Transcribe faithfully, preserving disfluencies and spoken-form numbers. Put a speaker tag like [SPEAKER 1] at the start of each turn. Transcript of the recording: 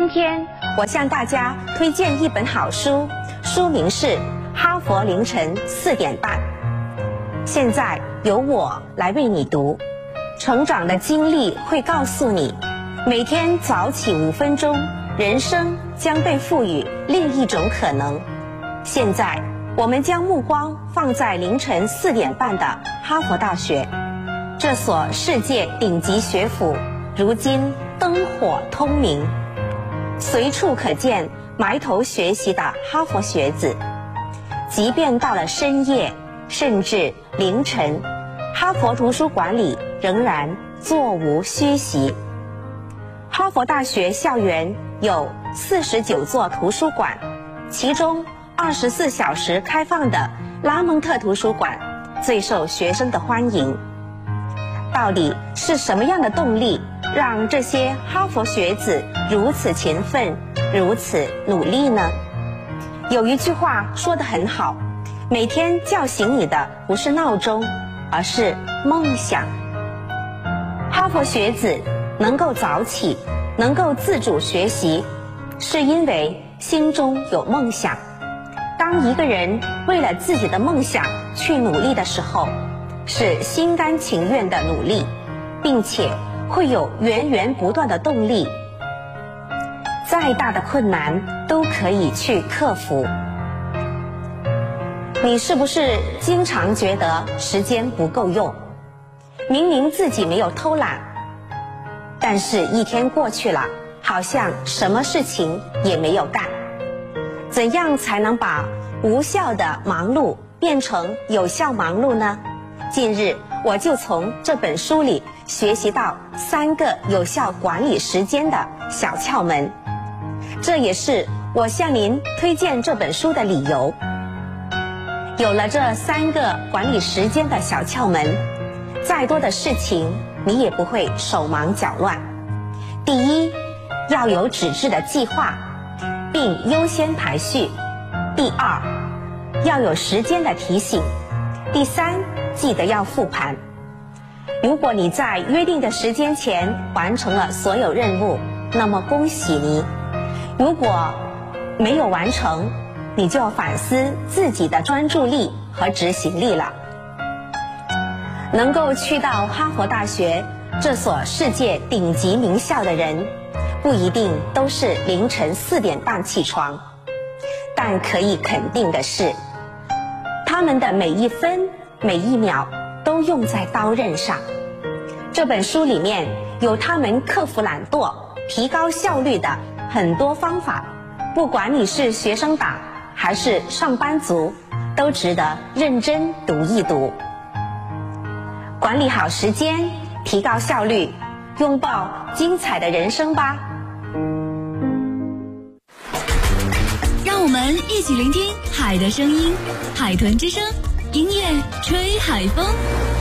[SPEAKER 1] 今天我向大家推荐一本好书，书名是《哈佛凌晨四点半》。现在由我来为你读。成长的经历会告诉你，每天早起五分钟，人生将被赋予另一种可能。现在我们将目光放在凌晨四点半的哈佛大学，这所世界顶级学府如今灯火通明，随处可见埋头学习的哈佛学子。即便到了深夜，甚至凌晨，哈佛图书馆里仍然座无虚席。哈佛大学校园有四十九座图书馆，其中二十四小时开放的拉蒙特图书馆最受学生的欢迎。到底是什么样的动力让这些哈佛学子如此勤奋，如此努力呢？有一句话说得很好，每天叫醒你的不是闹钟，而是梦想。哈佛学子能够早起，能够自主学习，是因为心中有梦想。当一个人为了自己的梦想去努力的时候，是心甘情愿的努力，并且会有源源不断的动力，再大的困难都可以去克服。你是不是经常觉得时间不够用？明明自己没有偷懒，但是一天过去了，好像什么事情也没有干。怎样才能把无效的忙碌变成有效忙碌呢？近日我就从这本书里学习到三个有效管理时间的小窍门，这也是我向您推荐这本书的理由。有了这三个管理时间的小窍门，再多的事情你也不会手忙脚乱。第一，要有纸质的计划，并优先排序。第二，要有时间的提醒。第三，记得要复盘。如果你在约定的时间前完成了所有任务，那么恭喜你。如果没有完成，你就要反思自己的专注力和执行力了。能够去到哈佛大学这所世界顶级名校的人，不一定都是凌晨四点半起床，但可以肯定的是，他们的每一分每一秒都用在刀刃上。这本书里面有他们克服懒惰、提高效率的很多方法，不管你是学生党还是上班族，都值得认真读一读。管理好时间，提高效率，拥抱精彩的人生吧。
[SPEAKER 2] 让我们一起聆听海的声音，海豚之声，音乐吹海风。